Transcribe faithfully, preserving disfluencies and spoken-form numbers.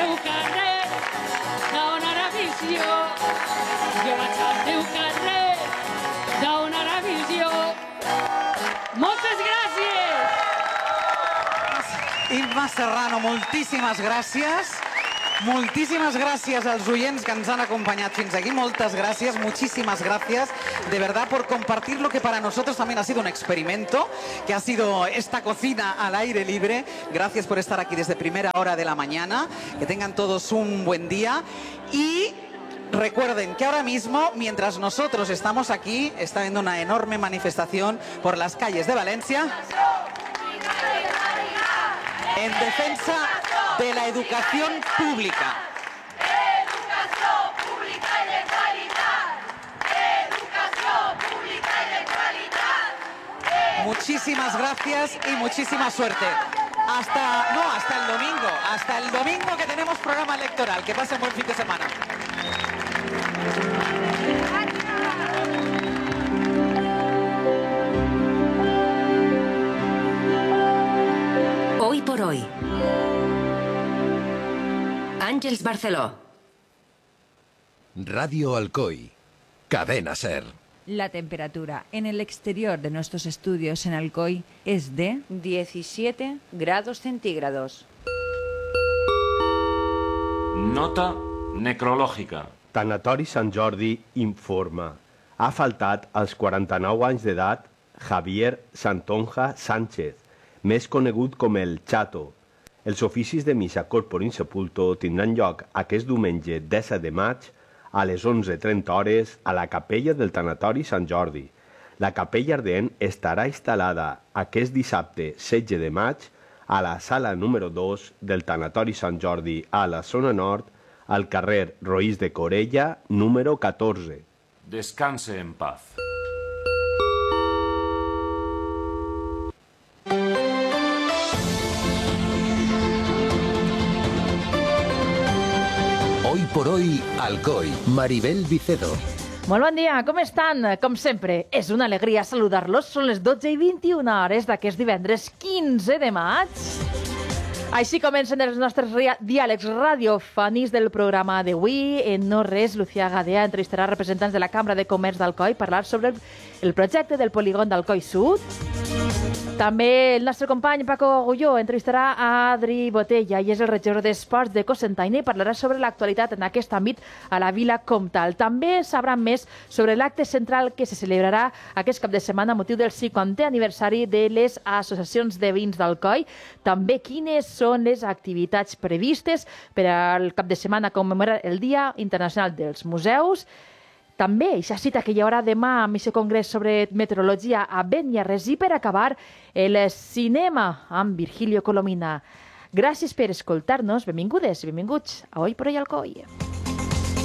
teu carrer donar a visió. Jo vaig al teu carrer donar a visió. Moltes gràcies! Imma Serrano, moltíssimes gràcies. Muchísimas gracias a los oyentes que nos han acompañado fins aquí. Muchas gracias, muchísimas gracias de verdad por compartir lo que para nosotros también ha sido un experimento, que ha sido esta cocina al aire libre. Gracias por estar aquí desde primera hora de la mañana. Que tengan todos un buen día y recuerden que ahora mismo, mientras nosotros estamos aquí, está habiendo una enorme manifestación por las calles de Valencia en defensa de la educación pública. Educación pública y de calidad. Educación pública y de calidad. Muchísimas gracias y muchísima suerte. Hasta, no, hasta el domingo. Hasta el domingo que tenemos programa electoral. Que pasen buen fin de semana. Hoy por hoy. Àngels Barceló. Radio Alcoy. Cadena Ser. La temperatura en el exterior de nuestros estudios en Alcoy es de diecisiete grados centígrados. Nota necrològica. Tanatori Sant Jordi informa. Ha faltat als quaranta-nou anys d'edat Javier Santonja Sánchez, més conegut com el Chato. Els oficis de missa corpore sepulto tindran lloc aquest diumenge disset de maig a les onze trenta hores a la capella del Tanatori Sant Jordi. La capella ardent estarà instal·lada aquest dissabte setze de maig a la sala número dos del Tanatori Sant Jordi a la zona nord, al carrer Roís de Corella, número catorze. Descanse en paz. Hoy por hoy, Alcoy. Maribel Vicedo. Molt bon dia, com estan? Com sempre, és una alegria saludar-los. Són les dotze i vint-i-una hores d'aquest divendres quinze de maig. Així comencen els nostres diàlegs radiofònics del programa d'avui. En no res, Lucía Gadea entrevistarà representants de la Cambra de Comerç d'Alcoi per parlar sobre el projecte del polígon d'Alcoi Sud. També el nostre company Paco Agulló entrevistarà a Adri Botella i és el regidor d'Esports de Cocentaina i parlarà sobre l'actualitat en aquest àmbit a la Vila Comtal. També sabran més sobre l'acte central que se celebrarà aquest cap de setmana a motiu del cinquantè aniversari de les associacions de veïns d'Alcoi. També quines són les activitats previstes per al cap de setmana a commemorar el Dia Internacional dels Museus. També aquesta cita que hi haurà demà amb aquest congrés sobre meteorologia a Beniarrés i per acabar el cinema amb Virgilio Colomina. Gràcies per escoltar-nos, benvingudes i benvinguts a Hoy por Hoy Alcoi.